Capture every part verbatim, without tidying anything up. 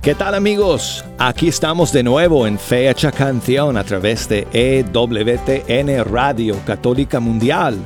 ¿Qué tal, amigos? Aquí estamos de nuevo en Fecha Canción a través de E W T N Radio Católica Mundial.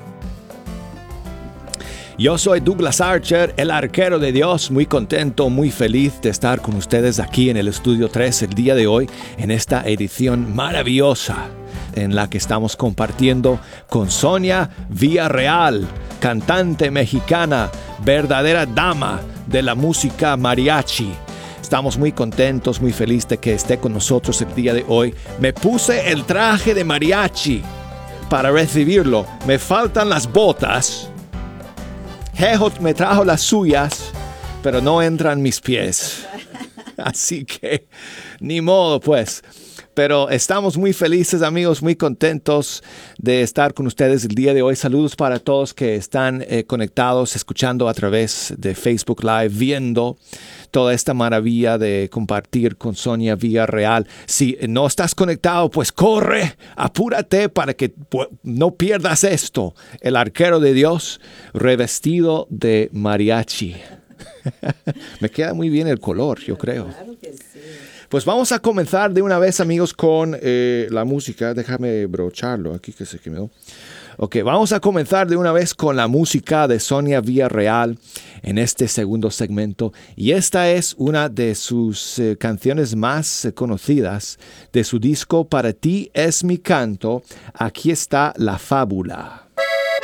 Yo soy Douglas Archer, el arquero de Dios, muy contento, muy feliz de estar con ustedes aquí en el Estudio tres el día de hoy, en esta edición maravillosa en la que estamos compartiendo con Sonia Villarreal, cantante mexicana, verdadera dama de la música mariachi. Estamos muy contentos, muy felices de que esté con nosotros el día de hoy. Me puse el traje de mariachi para recibirlo. Me faltan las botas. Jejo me trajo las suyas, pero no entran mis pies. Así que, ni modo pues. Pero estamos muy felices, amigos, muy contentos de estar con ustedes el día de hoy. Saludos para todos que están eh, conectados, escuchando a través de Facebook Live, viendo toda esta maravilla de compartir con Sonia Villarreal. Si no estás conectado, pues corre, apúrate para que pues, no pierdas esto. El arquero de Dios revestido de mariachi. Me queda muy bien el color, yo creo. Claro que sí. Pues vamos a comenzar de una vez, amigos, con eh, la música. Déjame brocharlo aquí que se quemó. Ok, vamos a comenzar de una vez con la música de Sonia Villarreal en este segundo segmento. Y esta es una de sus eh, canciones más eh, conocidas de su disco Para ti es mi canto. Aquí está la fábula.